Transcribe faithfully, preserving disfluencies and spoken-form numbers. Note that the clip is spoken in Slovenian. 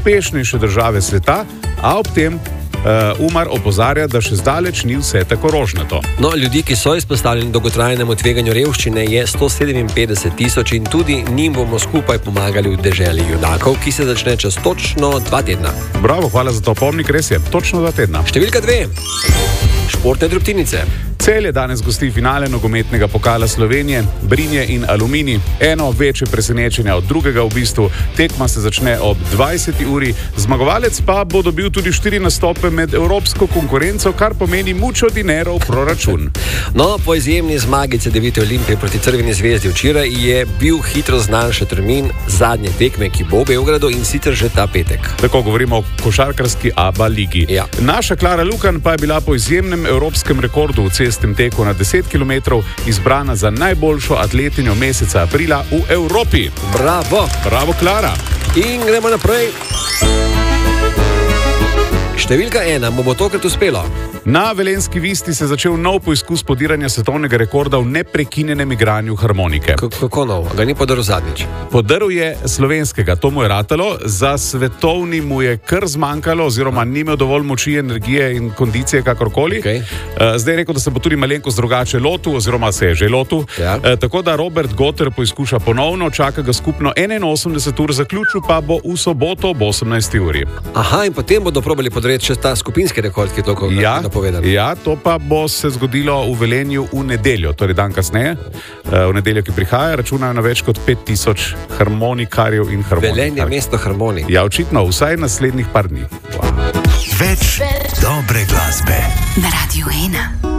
najuspešnejše države sveta, a ob tem Uh, Umar opozarja, da še zdaleč ni vse tako rožnato. No, ljudi, ki so izpostavljeni dolgotrajnemu tveganju revščine, je sto sedeminpetdeset tisoč in tudi njim bomo skupaj pomagali v deželi junakov, ki se začne čez točno dva tedna. Bravo, hvala za to opomnik, res je, točno dva tedna. Številka dve. Športne drobtinice. Celje danes gosti finale nogometnega pokala Slovenije, Brinje in Aluminij. Eno večje presenečenje od drugega v bistvu. Tekma se začne ob dvajseti uri, zmagovalec pa bo dobil tudi štiri nastope med evropsko konkurenco, kar pomeni mucho dinero v proračun. No, po izjemni zmagi Cedevite Olimpije proti Crveni zvezdi včeraj je bil hitro znan še termin zadnje tekme, ki bo v Beogradu, in sicer že ta petek. Tako govorimo o košarkarski A B A ligi. Ja. Naša Klara Lukan pa je bila po izjemnem evropskem rekordu v cestnem teku na deset kilometrov izbrana za najboljšo atletinjo meseca aprila v Evropi. Bravo! Bravo, Klara! In gremo naprej. Številka ena, mu bo tokrat uspelo. Na Velenjski Visti se je začel nov poizkus podiranja svetovnega rekorda v neprekinjenem igranju harmonike. K- kako nov? Ga ni podaril zadnjič? Podaril je slovenskega, to mu je ratalo, za svetovni mu je kar zmanjkalo, oziroma ni imel dovolj moči, energije in kondicije, kakorkoli. Okay. Zdaj je rekel, da se bo tudi malenkost drugače lotil, oziroma se je že lotil. Ja. Tako da Robert Gotter poizkuša ponovno, čaka ga skupno enainosemdeset ur, zaključil pa bo v soboto ob osemnajsti uri. Aha, in potem bodo probali podreti še ta skupinski rekord, ki je toliko Ja. napovedan. Ja, to pa bo se zgodilo v Velenju v nedeljo, torej dan kasneje. V nedeljo, ki prihaja, računajo na več kot pet tisoč harmonikarjev in harmonikarjev. Velenje je mesto harmonik. Ja, očitno, vsaj naslednjih par dni. Več dobre glasbe Na Radio ena.